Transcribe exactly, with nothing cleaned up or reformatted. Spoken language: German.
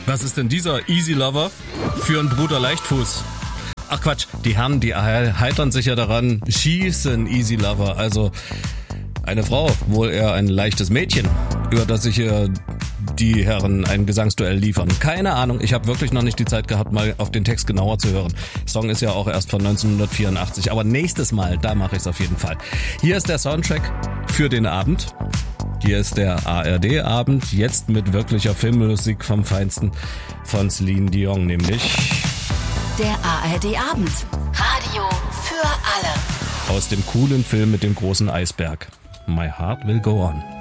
Was ist denn dieser Easy Lover für einen Bruder Leichtfuß? Ach Quatsch, die Herren, die heitern sich ja daran, schießen Easy Lover, also eine Frau, wohl eher ein leichtes Mädchen, über das sich hier die Herren ein Gesangsduell liefern. Keine Ahnung, ich habe wirklich noch nicht die Zeit gehabt, mal auf den Text genauer zu hören. Der Song ist ja auch erst von neunzehnhundertvierundachtzig, aber nächstes Mal, da mache ich es auf jeden Fall. Hier ist der Soundtrack für den Abend. Hier ist der A R D-Abend, jetzt mit wirklicher Filmmusik vom Feinsten von Celine Dion, nämlich der A R D-Abend. Radio für alle. Aus dem coolen Film mit dem großen Eisberg. My Heart Will Go On.